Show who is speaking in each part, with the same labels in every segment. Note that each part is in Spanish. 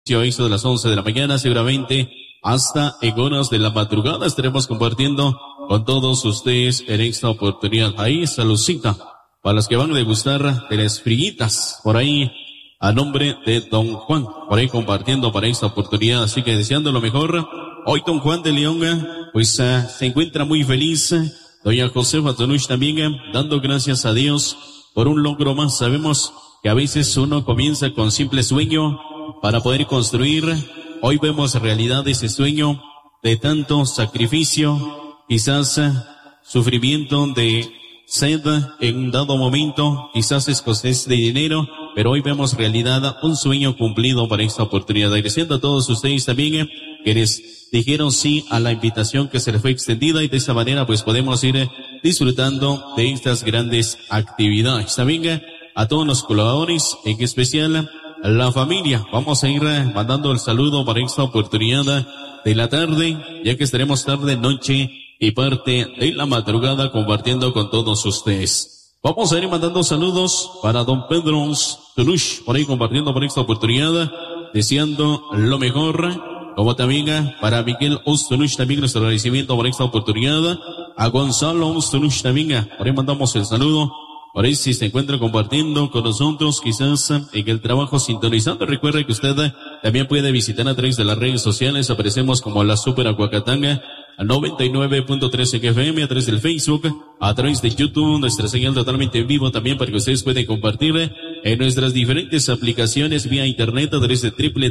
Speaker 1: Eso de las 11 de la mañana, seguramente hasta en horas de la madrugada estaremos compartiendo con todos ustedes en esta oportunidad. Ahí saludcita para los que van a degustar de las friguitas, por ahí a nombre de Don Juan, por ahí compartiendo para esta oportunidad. Así que deseando lo mejor. Hoy Don Juan de León pues se encuentra muy feliz. Doña Josefa Tonush también dando gracias a Dios por un logro más. Sabemos que a veces uno comienza con simple sueño para poder construir. Hoy vemos realidad ese sueño de tanto sacrificio, quizás sufrimiento de sed en un dado momento, quizás escasez de dinero, pero hoy vemos realidad, un sueño cumplido para esta oportunidad. Agradeciendo a todos ustedes también que les dijeron sí a la invitación que se les fue extendida, y de esa manera pues podemos ir disfrutando de estas grandes actividades. También a todos los colaboradores, en especial a la familia. Vamos a ir mandando el saludo para esta oportunidad de la tarde, ya que estaremos tarde, noche y parte de la madrugada compartiendo con todos ustedes. Vamos a ir mandando saludos para don Pedro Tonush, por ahí compartiendo por esta oportunidad, deseando lo mejor. Como también para Miguel Ostonush, también nuestro agradecimiento por esta oportunidad. A Gonzalo Ostonush también, por ahí mandamos el saludo. Por ahí si se encuentra compartiendo con nosotros, quizás en el trabajo sintonizando. Recuerde que usted también puede visitar a través de las redes sociales. Aparecemos como la Super Aguacatanga a 99.13 FM, a través del Facebook, a través de YouTube, nuestra señal totalmente en vivo también para que ustedes puedan compartir en nuestras diferentes aplicaciones vía internet a través de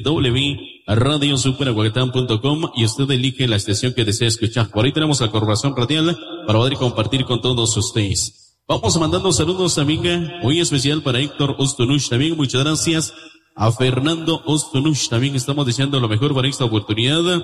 Speaker 1: www.radiosuperaguacatán.com, y usted elige la estación que desea escuchar. Por ahí tenemos la corporación radial para poder compartir con todos ustedes. Vamos mandando saludos también muy especial para Héctor Ostonush también, muchas gracias. A Fernando Ostonush también estamos deseando lo mejor para esta oportunidad.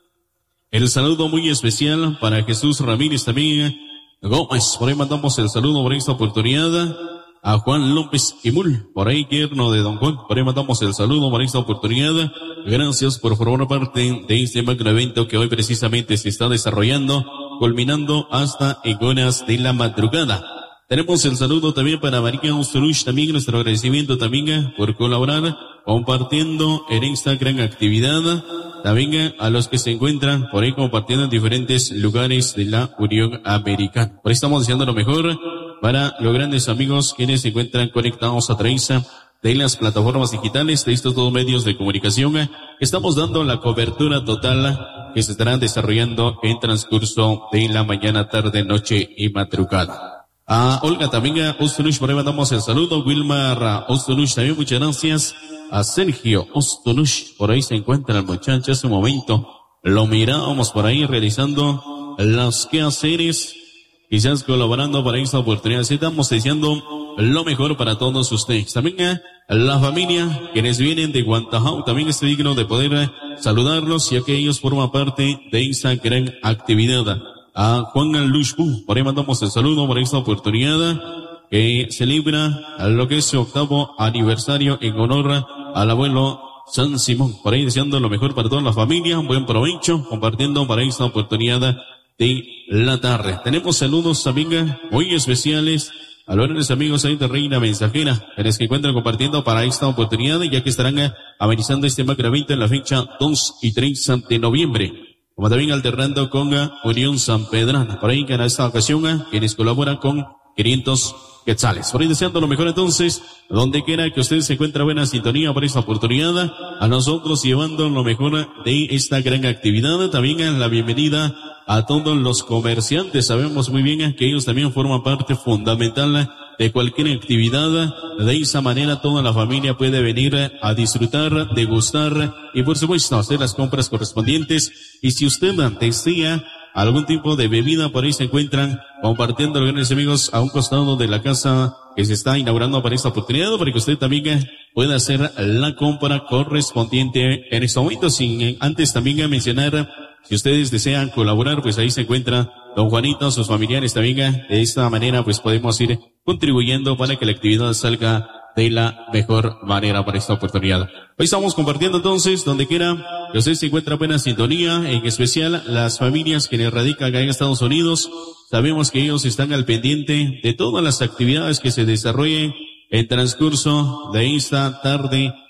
Speaker 1: El saludo muy especial para Jesús Ramírez también Gómez, por ahí mandamos el saludo por esta oportunidad. A Juan López Imul, por ahí yerno de Don Juan, por ahí mandamos el saludo por esta oportunidad. Gracias por formar parte de este magno evento que hoy precisamente se está desarrollando, culminando hasta en horas de la madrugada. Tenemos el saludo también para María Ostonush, también nuestro agradecimiento también por colaborar, compartiendo en esta gran actividad. También a los que se encuentran por ahí compartiendo en diferentes lugares de la Unión Americana. Por ahí estamos deseando lo mejor para los grandes amigos quienes se encuentran conectados a través de las plataformas digitales de estos dos medios de comunicación. Estamos dando la cobertura total que se estará desarrollando en transcurso de la mañana, tarde, noche y madrugada. A Olga también, a Ostonush, por ahí mandamos el saludo. Wilmar Ostonush también, muchas gracias. A Sergio Ostonush, por ahí se encuentra el muchacho hace un momento. Lo mirábamos por ahí realizando los quehaceres, quizás colaborando para esta oportunidad. Estamos deseando lo mejor para todos ustedes. También a la familia, quienes vienen de Guantajau, también es digno de poder saludarlos, ya que ellos forman parte de esta gran actividad. A Juan Lushbu, por ahí mandamos el saludo por esta oportunidad que celebra lo que es su 8º aniversario en honor al abuelo San Simón. Por ahí deseando lo mejor para toda la familia, un buen provecho, compartiendo para esta oportunidad de la tarde. Tenemos saludos también muy especiales a los grandes amigos ahí de Reina Mensajera, quienes que encuentran compartiendo para esta oportunidad, ya que estarán amenizando este magno evento en la fecha 2 y 3 de noviembre. Como también alternando con Unión San Pedrana. Por ahí en esta ocasión quienes colaboran con 500 quetzales. Por ahí deseando lo mejor entonces, donde quiera que usted se encuentre buena sintonía por esta oportunidad, a nosotros llevando lo mejor de esta gran actividad. También la bienvenida a todos los comerciantes. Sabemos muy bien que ellos también forman parte fundamental de cualquier actividad. De esa manera toda la familia puede venir a disfrutar, degustar y por supuesto hacer las compras correspondientes. Y si usted desea algún tipo de bebida, por ahí se encuentran compartiendo los grandes amigos a un costado de la casa que se está inaugurando para esta oportunidad, para que usted también pueda hacer la compra correspondiente en este momento. Sin antes también mencionar, si ustedes desean colaborar, pues ahí se encuentra don Juanito, sus familiares también. De esta manera pues podemos ir contribuyendo para que la actividad salga de la mejor manera para esta oportunidad. Hoy estamos compartiendo entonces, donde quiera que usted se encuentra buena sintonía, en especial las familias que radican acá en Estados Unidos. Sabemos que ellos están al pendiente de todas las actividades que se desarrollen en transcurso de esta tarde,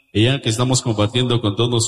Speaker 1: ya que estamos compartiendo con todos